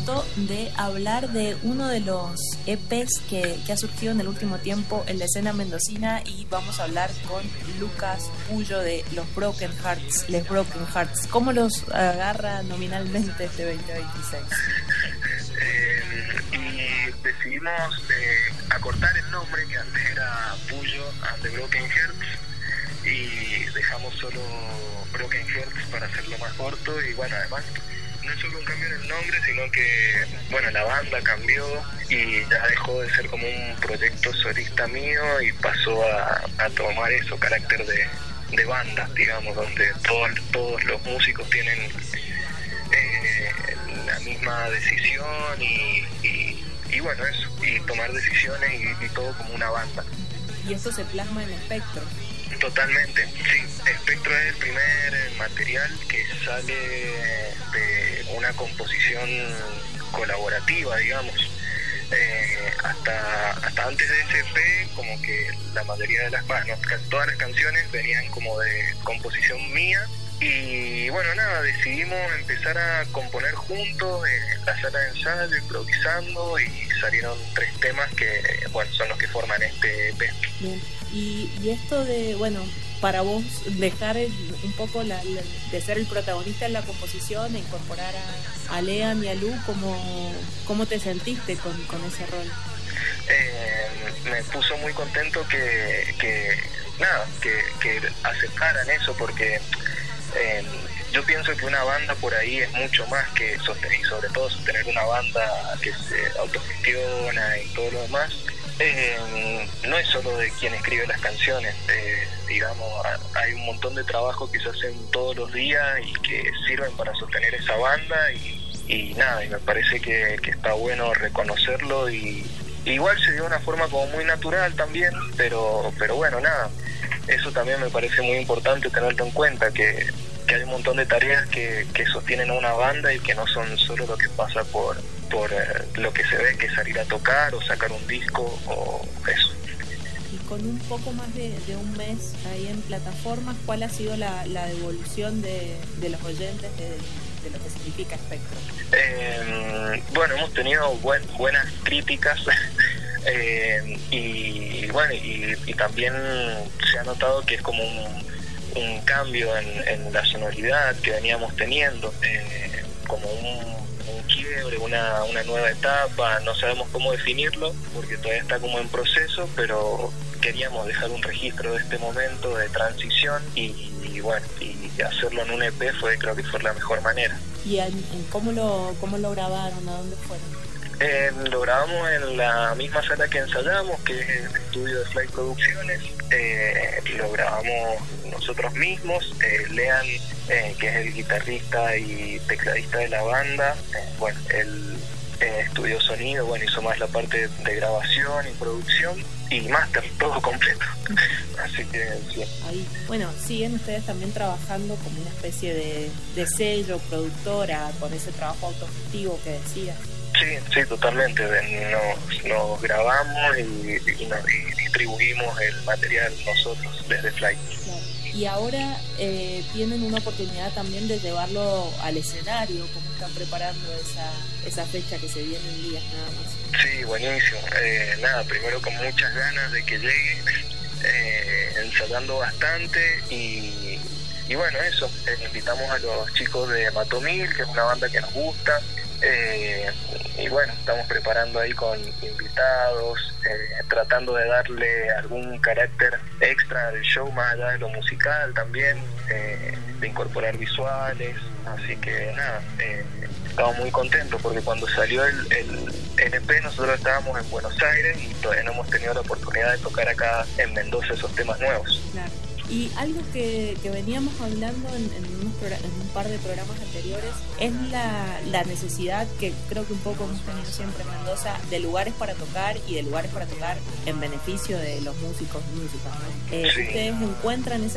momento de hablar de uno de los EPs que ha surgido en el último tiempo en la escena mendocina, y vamos a hablar con Lucas Puyo de los Broken Hearts, Les Broken Hearts. ¿Cómo los agarra nominalmente este 2026? Y decidimos acortar el nombre, que antes era Puyo and the Broken Hearts, y dejamos solo Broken Hearts para hacerlo más corto. Y bueno, además no es solo un cambio en el nombre, sino que bueno, la banda cambió y ya dejó de ser como un proyecto solista mío y pasó a tomar eso, carácter de banda, digamos, donde todos los músicos tienen la misma decisión y bueno, eso, y tomar decisiones y todo como una banda. Y eso se plasma en Espectro. Totalmente, sí. Espectro es el primer material que sale de una composición colaborativa, digamos. Hasta antes de ese EP, como que la mayoría de casi todas las canciones venían como de composición mía. Y bueno, nada, decidimos empezar a componer juntos en la sala de ensayo, improvisando, y salieron 3 temas que, bueno, son los que forman este EP. Bien. Y esto de, bueno, para vos dejar un poco de ser el protagonista en la composición e incorporar a Lean y a Lu, ¿cómo te sentiste con ese rol? Me puso muy contento que aceptaran eso, porque yo pienso que una banda por ahí es mucho más que sostener, y sobre todo sostener una banda que se autogestiona y todo lo demás. No es solo de quien escribe las canciones, digamos, hay un montón de trabajo que se hacen todos los días y que sirven para sostener esa banda y nada, y me parece que está bueno reconocerlo, y igual se dio de una forma como muy natural también, pero bueno, nada, eso también me parece muy importante tenerlo en cuenta, que hay un montón de tareas que sostienen a una banda y que no son solo lo que pasa por lo que se ve, que salir a tocar o sacar un disco o eso. Y con un poco más de un mes ahí en plataformas, ¿cuál ha sido la devolución de los oyentes de lo que significa Espectro? Bueno, hemos tenido buenas críticas y bueno, y también se ha notado que es como un cambio en la sonoridad que veníamos teniendo, como un quiebre, una nueva etapa. No sabemos cómo definirlo porque todavía está como en proceso, pero queríamos dejar un registro de este momento de transición y bueno, y hacerlo en un EP creo que fue la mejor manera. ¿Y cómo lo grabaron? ¿A dónde fueron? Lo grabamos en la misma sala que ensayamos, que es el estudio de Fly Producciones. Lo grabamos nosotros mismos. Lean, que es el guitarrista y tecladista de la banda, bueno, él estudió sonido, bueno, hizo más la parte de grabación y producción y máster, todo completo. Así que sí. Ahí, bueno, siguen ustedes también trabajando como una especie de sello, productora, con ese trabajo autogestivo que decías. Sí, totalmente. Nos grabamos y distribuimos el material nosotros desde Fly. Claro. Y ahora tienen una oportunidad también de llevarlo al escenario. ¿Cómo están preparando esa fecha que se viene en días nada más? Sí, buenísimo. Nada, primero con muchas ganas de que llegue, ensayando bastante y bueno, eso. Invitamos a los chicos de Matomil, que es una banda que nos gusta. Y bueno, estamos preparando ahí con invitados, tratando de darle algún carácter extra del show más allá de lo musical también, de incorporar visuales, así que nada, estamos muy contentos porque cuando salió el EP nosotros estábamos en Buenos Aires y todavía no hemos tenido la oportunidad de tocar acá en Mendoza esos temas nuevos. Claro. Y algo que veníamos hablando en un par de programas anteriores es la necesidad que creo que un poco hemos tenido siempre en Mendoza de lugares para tocar y de lugares para tocar en beneficio de los músicos y músicas, ¿no? Sí. ¿Ustedes encuentran